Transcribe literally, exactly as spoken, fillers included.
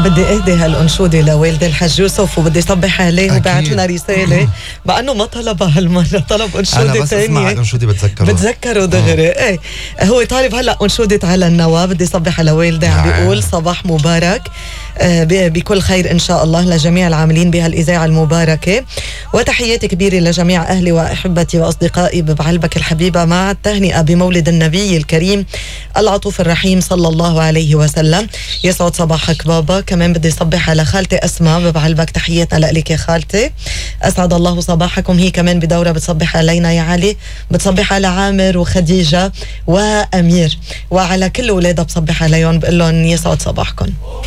بدي اهدي هالانشوده لوالد الحاج يوسف وبدي صبح عليه وبعت لنا رساله مع انه ما طلبها هالمره، طلب انشوده ثانيه. انا بس اسمع الانشوده بتذكره بتذكره دغري. ايه هو طالب هلا انشوده على النوى. بدي صبح على والدي عم بيقول صباح مبارك آه بكل خير ان شاء الله لجميع العاملين بهالاذاعه المباركه، وتحياتي كبيره لجميع اهلي واحبتي واصدقائي بعلبك الحبيبه مع التهنئه بمولد النبي الكريم العطوف الرحيم صلى الله عليه وسلم. يسعد صباحك بابا. كمان بدي صبح على خالتي اسماء بعلبك، تحياتنا لك يا خالتي، اسعد الله صباحكم. هي كمان بدوره بتصبح علينا يا علي، بتصبح على عامر وخديجه وامير وعلى كل اولادها بصبح عليهم، بقول لهم يسعد صباحكم.